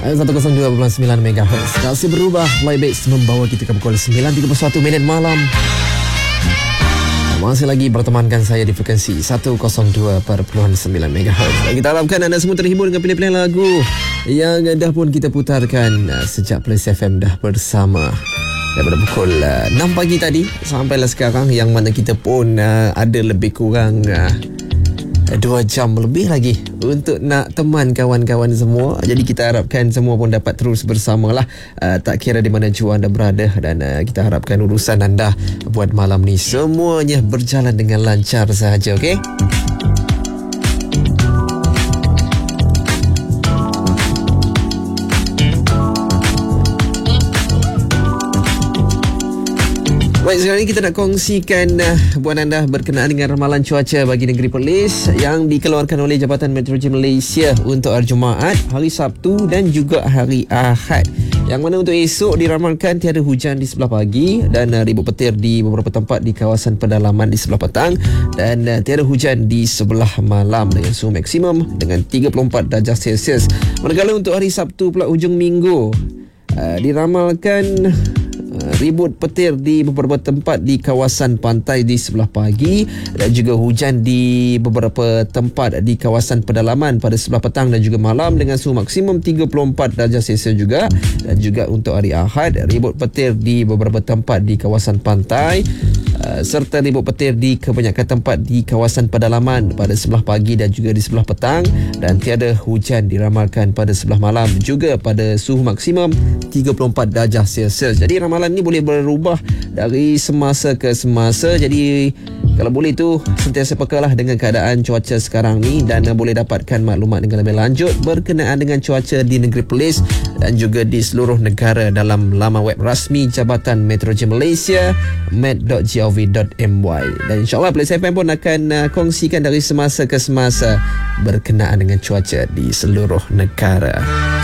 102.9 MHz Kasih berubah Playback membawa kita ke pukul 9.31 minit malam. Masih lagi bertemankan saya di frekuensi 102.9 MHz. Kita harapkan anda semua terhibur dengan pilihan-pilihan lagu yang dah pun kita putarkan sejak Plus FM dah bersama daripada pukul 6 pagi tadi sampailah sekarang, yang mana kita pun ada lebih kurang 2 jam lebih lagi untuk nak teman kawan-kawan semua. Jadi kita harapkan semua pun dapat terus bersamalah, tak kira di mana jua anda berada, dan kita harapkan urusan anda buat malam ni semuanya berjalan dengan lancar sahaja, okey? Baik, sekarang ini kita nak kongsikan buat anda berkenaan dengan ramalan cuaca bagi negeri Perlis yang dikeluarkan oleh Jabatan Meteorologi Malaysia untuk hari Jumaat, hari Sabtu dan juga hari Ahad. Yang mana untuk esok diramalkan tiada hujan di sebelah pagi dan ribut petir di beberapa tempat di kawasan pedalaman di sebelah petang, dan tiada hujan di sebelah malam dengan suhu maksimum dengan 34 darjah Celsius. Manakala untuk hari Sabtu pula hujung minggu diramalkan ribut petir di beberapa tempat di kawasan pantai di sebelah pagi dan juga hujan di beberapa tempat di kawasan pedalaman pada sebelah petang dan juga malam dengan suhu maksimum 34 darjah Celsius juga. Dan juga untuk hari Ahad, ribut petir di beberapa tempat di kawasan pantai serta ribut petir di kebanyakan tempat di kawasan pedalaman pada sebelah pagi dan juga di sebelah petang, dan tiada hujan diramalkan pada sebelah malam juga pada suhu maksimum 34 darjah Celsius. Jadi ramalan ni boleh berubah dari semasa ke semasa. Jadi kalau boleh tu sentiasa pekalah dengan keadaan cuaca sekarang ni dan boleh dapatkan maklumat dengan lebih lanjut berkenaan dengan cuaca di negeri Perlis dan juga di seluruh negara dalam laman web rasmi Jabatan Meteorologi Malaysia met.gov.my. Dan insyaAllah Plus FM pun akan kongsikan dari semasa ke semasa berkenaan dengan cuaca di seluruh negara.